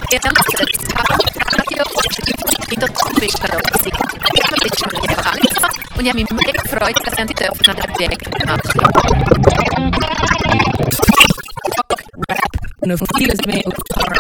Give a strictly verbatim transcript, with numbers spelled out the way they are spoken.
Und ich habe mich mega gefreut, dass ich die nach dem Projekt gemacht Noch vieles mehr auf